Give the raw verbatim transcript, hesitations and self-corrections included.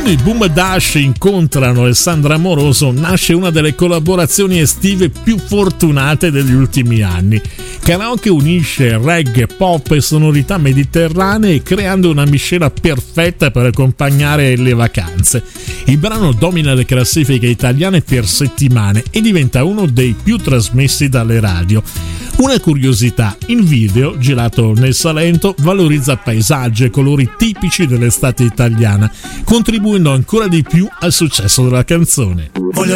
Quando i Boom Dash incontrano Alessandra Amoroso nasce una delle collaborazioni estive più fortunate degli ultimi anni. Karaoke unisce reggae, pop e sonorità mediterranee creando una miscela perfetta per accompagnare le vacanze. Il brano domina le classifiche italiane per settimane e diventa uno dei più trasmessi dalle radio. Una curiosità, il video, girato nel Salento, valorizza paesaggi e colori tipici dell'estate italiana, contribuendo ancora di più al successo della canzone. Voglio